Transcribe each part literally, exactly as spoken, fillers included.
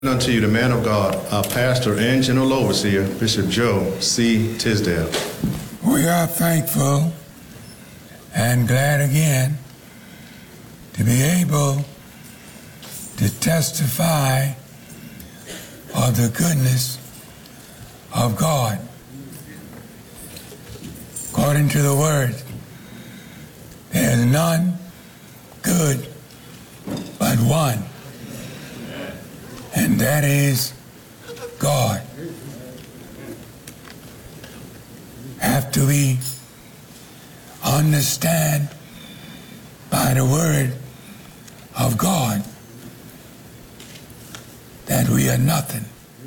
Unto you the man of God, our pastor and general overseer, Bishop Joe C. Tisdale. We are thankful and glad again to be able to testify of the goodness of God. According to the word, there is none good but one, and that is God. After we understand by the word of God that we are nothing,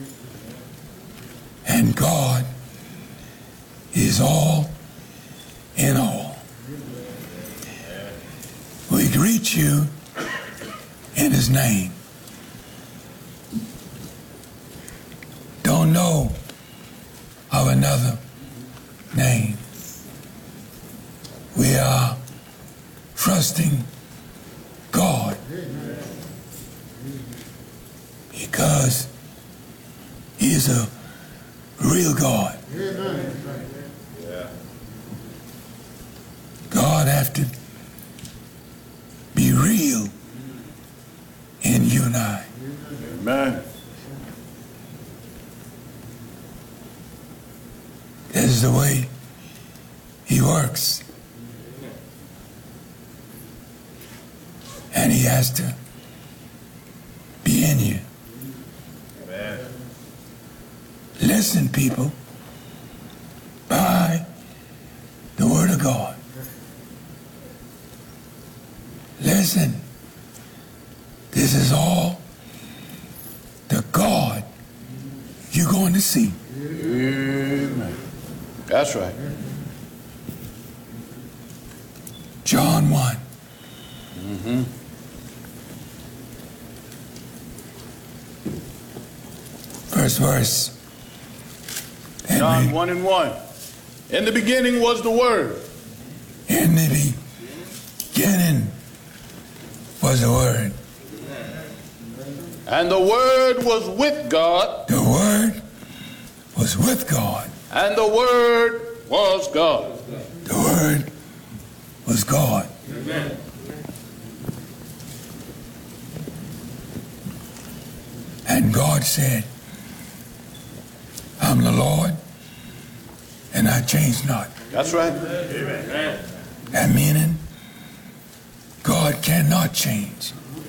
and God is all in all, we greet you in His name. Don't know of another name. We are trusting God because He is a real God. God has to be real in you and I. Amen. This is the way He works. And He has to be in you. Amen. Listen, people, by the Word of God. Listen. This is all the God you're going to see. Amen. That's right. John one. Mm-hmm. First verse. John one and one. In the beginning was the Word. In the beginning was the Word. And the Word was with God. The Word was with God. And the Word was God. The Word was God. Amen. And God said, I'm the Lord, and I change not. That's right. Amen. That meaning God cannot change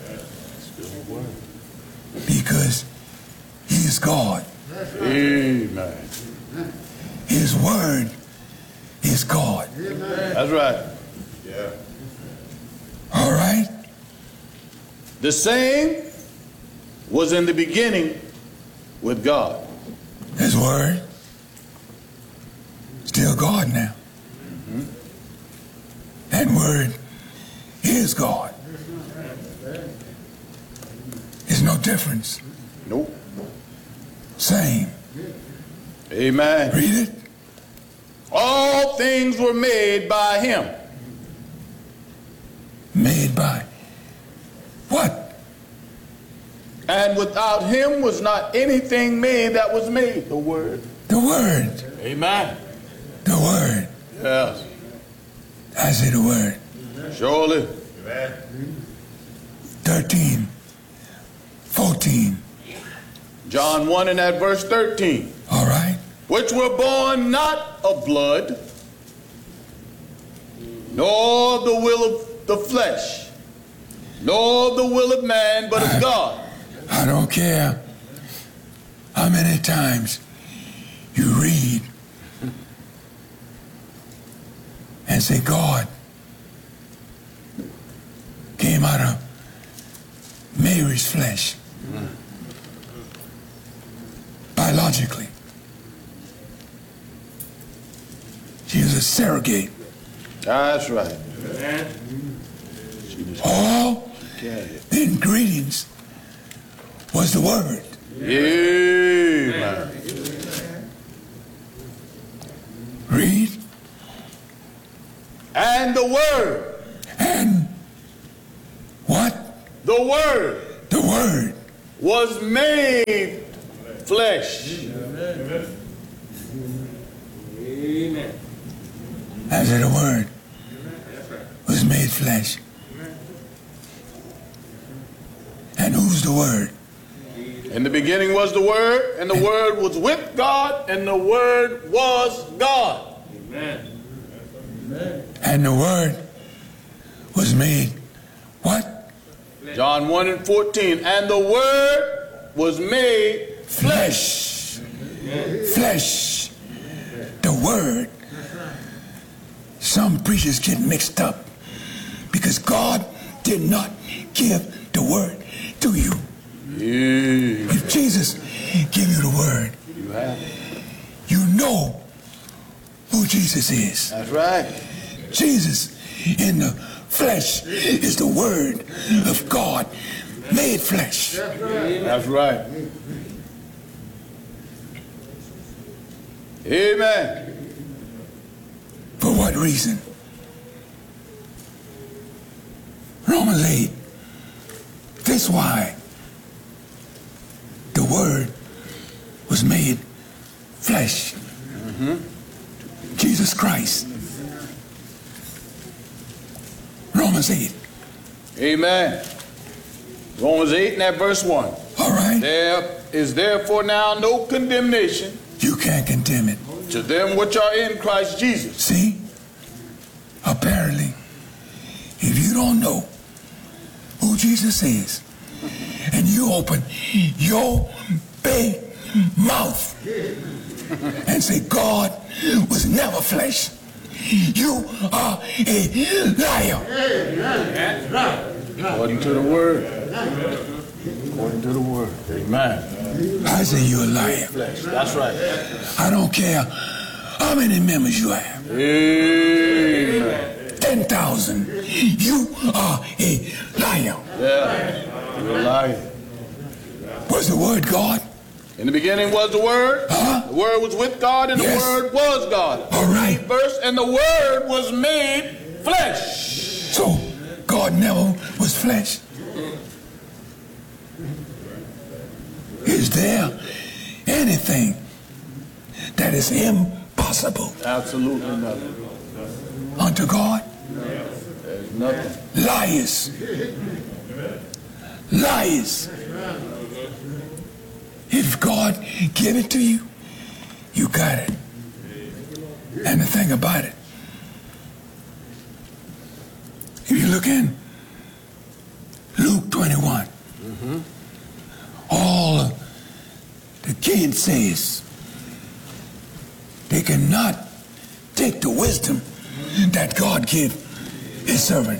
because He is God. Amen. His word is God. That's right. Yeah. All right? The same was in the beginning with God. His word, still God now. Mm-hmm. That word is God. There's no difference. Nope. Same. Amen. Read it. All things were made by Him. Made by what? And without Him was not anything made that was made. The Word. The Word. Amen. The Word. Yes. I say the Word. Surely. Amen. thirteen. fourteen. John one and at verse thirteen. All right. Which were born not of blood, nor of the will of the flesh, nor of the will of man, but of God. I don't care how many times you read and say God came out of Mary's flesh. Mm. Biologically. She was a surrogate. That's right. All the ingredients was the Word. Amen. Read. And the Word. And what? The Word. The Word. was made flesh. Amen. As the Word was made flesh. And who's the Word? In the beginning was the Word, and the Word was with God, and the Word was God. Amen. And the Word was made what? John one and fourteen. And the Word was made Flesh. Flesh. The Word. Some preachers get mixed up because God did not give the Word to you. Yeah. If Jesus give you the Word, You have it. you know who Jesus is. That's right. Jesus in the flesh is the Word of God made flesh. That's right. Amen. For what reason? Romans eight. That's why the Word was made flesh. Mm-hmm. Jesus Christ. Romans eight. Amen. Romans eight and that verse one. All right. There is therefore now no condemnation You can't condemn it. to them which are in Christ Jesus. See? Apparently, if you don't know who Jesus is, and you open your big mouth and say God was never flesh, you are a liar. According to the word. According to the word. Amen. I say you're a liar. That's right. I don't care how many members you have. Amen. ten thousand. You are a liar. Yeah. You're a liar. Was the word God? In the beginning was the Word. Huh? The Word was with God, and Yes. the Word was God. All right. Verse, and the Word was made flesh. So God never was flesh. Is there anything that is impossible Absolutely nothing. unto God? There's nothing. Liars. Liars. If God give it to you, you got it. And the thing about it, if you look in Luke twenty-one, Mm-hmm. all of the gainsayers, they cannot take the wisdom that God gave his servant.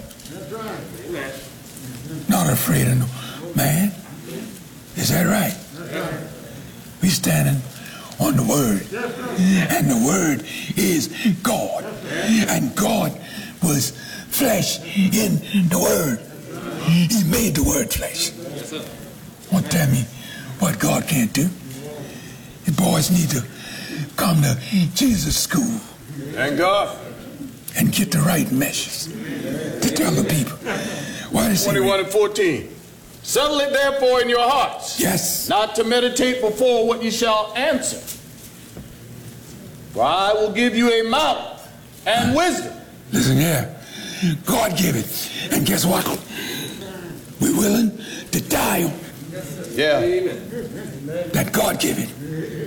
Not afraid of no man. Is that right? We standing on the Word. And the Word is God. And God was flesh in the Word. He made the Word flesh. Don't tell me what God can't do. The boys need to come to Jesus school Thank God. and get the right message to tell the people. What is twenty-one it? and fourteen. Settle it therefore in your hearts, Yes. not to meditate before what ye shall answer. For I will give you a mouth and wisdom. Listen here. God gave it. And guess what? We're willing to die Yeah. that God gave it.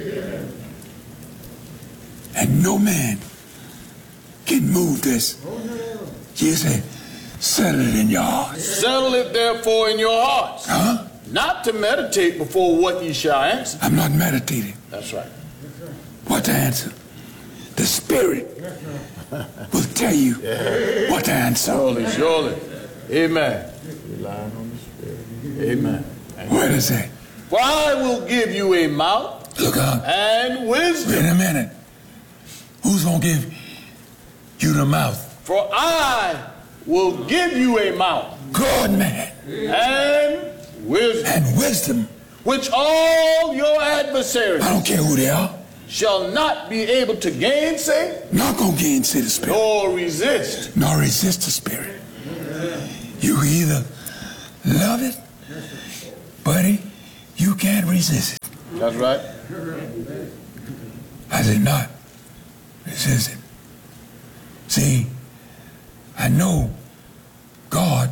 And no man can move this. You say, settle it in your heart. Settle it therefore in your hearts, Huh? not to meditate before what ye shall answer. I'm not meditating. That's right. What to answer? The Spirit will tell you what to answer. Surely, surely. Amen. Relying on the Spirit. Amen. What is that? For I will give you a mouth Look out. and wisdom. Wait a minute. Who's going to give you the mouth? For I will give you a mouth God, man. and wisdom, And wisdom. which all your adversaries I don't care who they are. shall not be able to gainsay Not going to gainsay the Spirit. nor resist. Nor resist the Spirit. You either love it, buddy, can't resist it. That's right. I did not resist it. See, I know God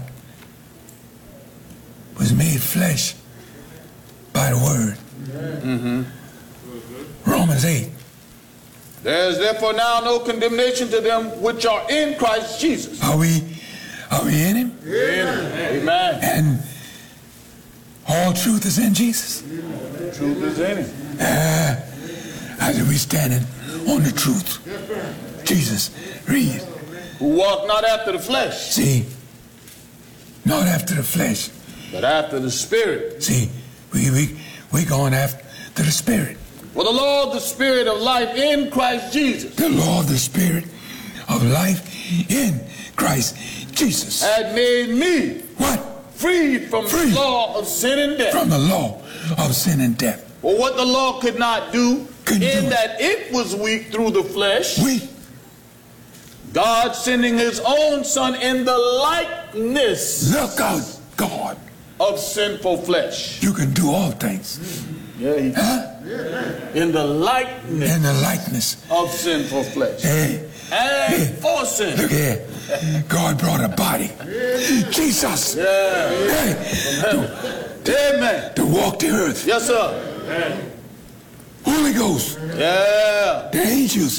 was made flesh by the word. Mm-hmm. Romans eight. There is therefore now no condemnation to them which are in Christ Jesus. Are we, are we in him? Amen. Amen. And all truth is in Jesus. Truth is in him. Uh, as we standing on the truth. Jesus, read. Who walk not after the flesh. See, not after the flesh. But after the Spirit. See, we we we going after the Spirit. For the law of the Spirit of life in Christ Jesus. The law of the Spirit of life in Christ Jesus. Had made me. What? Freed from Free. the law of sin and death. From the law of sin and death. For what the law could not do, Couldn't in do it. that it was weak through the flesh. We. God sending his own son in the likeness Look out, God. of sinful flesh. You can do all things. Yeah, he Huh? in the likeness In the likeness. of sinful flesh. Hey, And hey, for sin. look here. God brought a body. Jesus. Yeah. Hey, Amen. to walk the earth. Yes, sir. Holy Ghost. Yeah. The angels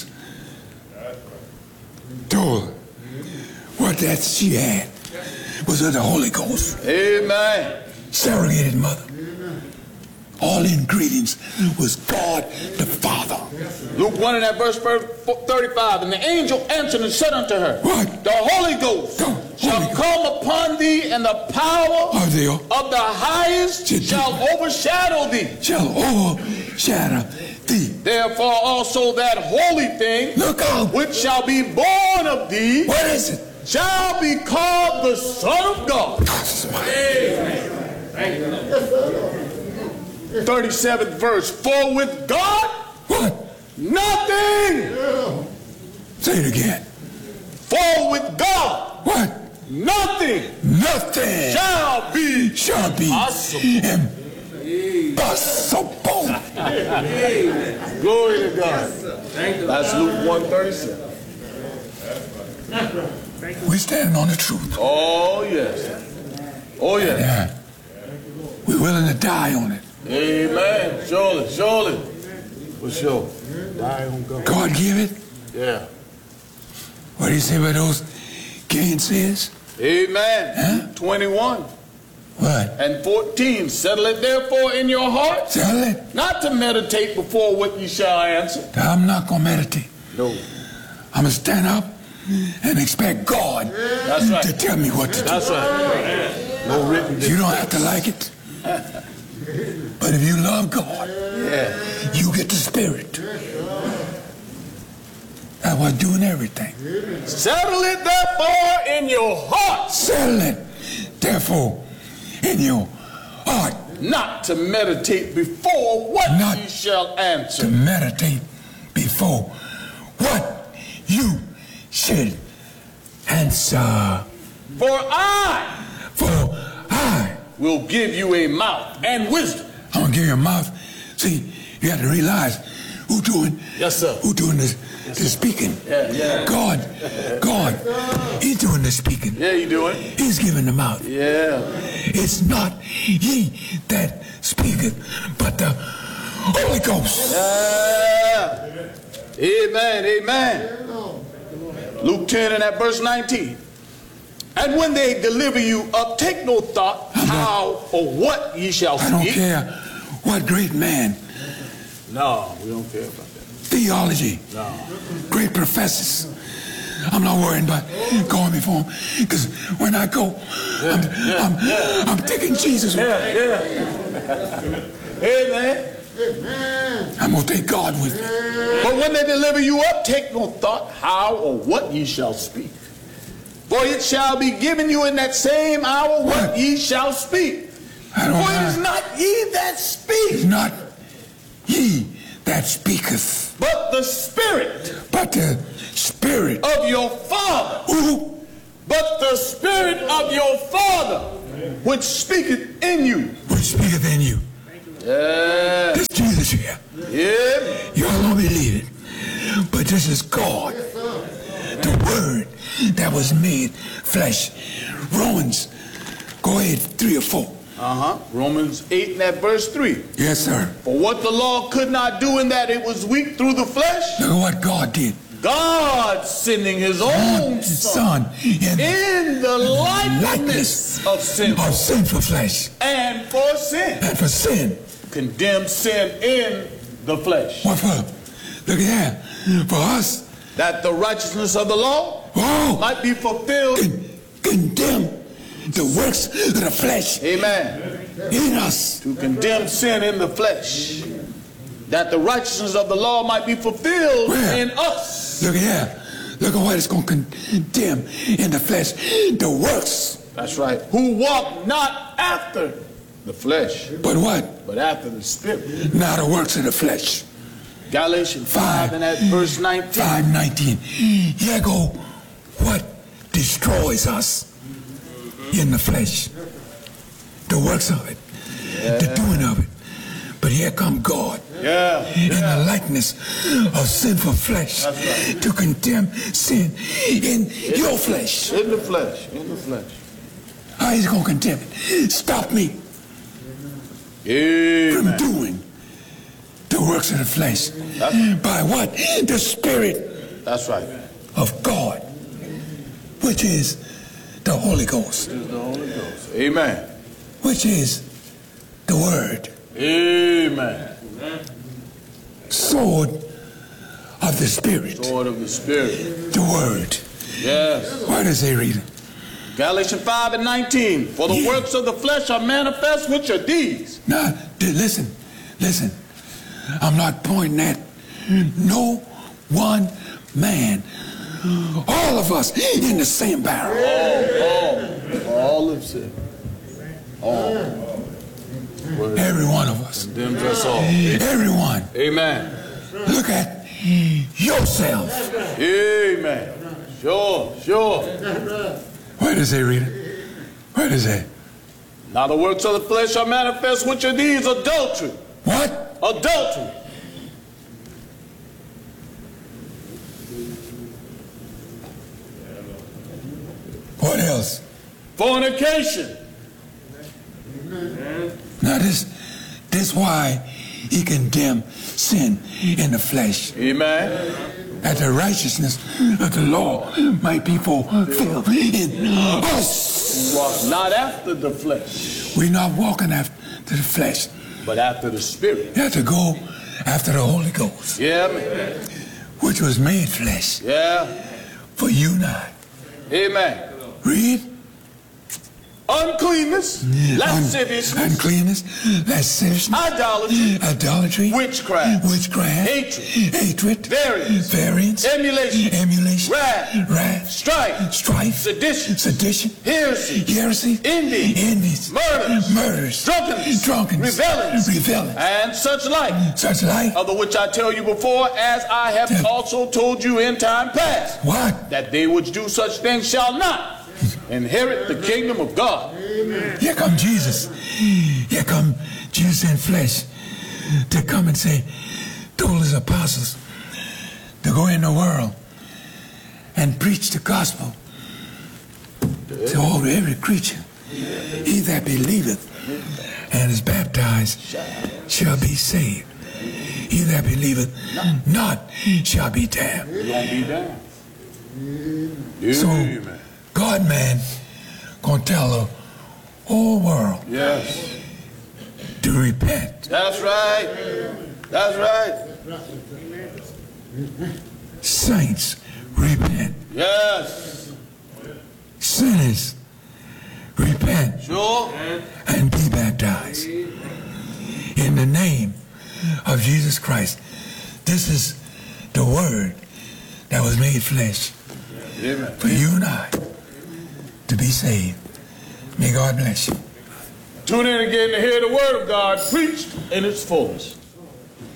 told her what that she had was of the Holy Ghost. Amen. Surrogated mother. All the ingredients was God the Father. Luke one and that verse thirty-five. And the angel answered and said unto her, What? The Holy Ghost The Holy shall Ghost. come upon thee, and the power Of the of the highest Shall- shall overshadow thee. shall overshadow thee. Therefore also that holy thing Look out. which shall be born of thee What is it? shall be called the Son of God. thirty-seventh verse. For with God What? nothing. Say it again. For with God What? nothing Nothing shall be. shall be Possible. impossible. Glory to God. That's Luke one thirty-seven. We standing on the truth. Oh yes. Oh yes. Yeah. We're willing to die on it. Amen. Surely, surely. For sure. Die on God. God give it. Yeah. What do you say about those Cain says? Amen. Huh? twenty-one What? and fourteen. Settle it therefore in your heart, Tell it. not to meditate before what ye shall answer. I'm not going to meditate. No. I'm going to stand up and expect God That's right. to tell me what to do. That's right. No written. You don't have to like it. But if you love God, Yeah. you get the Spirit. That's why doing everything. Settle it therefore in your heart, Settle it, therefore, in your heart not to meditate before what Not ye shall to answer. meditate before what you should answer. For I For I, will give you a mouth and wisdom. I'm gonna give you a mouth. See, you have to realize who doing, Yes, sir. who doing the, the speaking. Yeah, yeah. God, God, He's doing the speaking. Yeah, you doing? He's giving the mouth. Yeah. It's not ye that speaketh, but the Holy Ghost. Yeah. Amen. Amen. Luke ten and at verse nineteen. And when they deliver you up, take no thought how or what ye shall I don't speak. care what great man, No, we don't care about that. theology, No. great professors. I'm not worrying about going before him, because when I go, I'm, I'm, I'm taking Jesus with me. Yeah, yeah. Amen. I'm going to take God with me. But when they deliver you up, take no thought how or what ye shall speak. For it shall be given you in that same hour what ye shall speak. I don't For it is know. not ye that It's speak, not ye that speaketh, but the Spirit but the Spirit of your Father. who, But the Spirit of your Father, which speaketh in you. which speaketh in you. Yeah. This Jesus here. Yeah. Y'all don't believe it. But this is God. The Word that was made flesh. Romans, go ahead, three or four. Uh-huh. Romans eight and that verse three. Yes, sir. For what the law could not do in that it was weak through the flesh, Look at what God did. God sending his own son, Son in, in the likeness likeness of sin of sinful flesh. and for sin, And for sin. condemned sin in the flesh, What for? Look at that. For us, that the righteousness of the law oh, might be fulfilled. con- condemn the works of the flesh Amen. in us. To condemn sin in the flesh, that the righteousness of the law might be fulfilled Where? in us. Look at that. Look at what it's going to condemn in the flesh. The works. That's right. Who walk not after the flesh, But what? but after the Spirit. Not the works of the flesh. Galatians five and at verse nineteen. five nineteen. Here go what destroys us in the flesh. The works of it. The doing of it. But here come God. Yeah. In the likeness of sinful flesh. That's right. To condemn sin in your flesh. In the flesh. In the flesh. How is he going to condemn it? Stop me from Amen. doing the works of the flesh. That's- By what? The Spirit That's right. of God, which is the Holy Ghost, The Holy Ghost. Amen. which is the Word, Amen. sword of the Spirit, Sword of the Spirit. the Word. Yes. Why does he read it? Galatians five and nineteen. For the Yeah. works of the flesh are manifest, which are these. Now, d- listen, listen. I'm not pointing at no one man. All of us in the same barrel. All, all, all of sin. All. Every one of us. Condemns us all. Everyone. Amen. Look at yourself. Amen. Sure, sure. Where does he read it? Where does he? Now the works of the flesh are manifest, which are these: adultery. What? Adultery. What else? Fornication. Now this, this why he condemned sin in the flesh, Amen. that the righteousness of the law might be fulfilled in us. Walk not after the flesh, We're not walking after the flesh. but after the Spirit. You have to go after the Holy Ghost, Yeah, man. which was made flesh Yeah. for you and I. Amen. Read. Uncleanness, Un- lasciviousness, uncleanness, lasciviousness, idolatry, idolatry, witchcraft, witchcraft, hatred, hatred, variance, variance, emulation, emulation, wrath, wrath, strife, strife, sedition, sedition, heresy, heresy, envy, envies, murders, murders, drunkenness, drunkenness, revelings, revelings, and such like, such like. of the which I tell you before, as I have Yeah. also told you in time past, What? that they which do such things shall not inherit the kingdom of God. Here come Jesus. Here come Jesus in flesh to come and say, told his apostles to go in the world and preach the gospel to all every creature. He that believeth and is baptized shall be saved. He that believeth not shall be damned. You're going to be down. So Amen. God man gonna tell the whole world Yes. to repent. That's right. That's right. Saints, repent. Yes. Sinners, repent Sure. and be baptized in the name of Jesus Christ. This is the Word that was made flesh Amen. for you and I to be saved. May God bless you. Tune in again to hear the word of God preached in its fullness.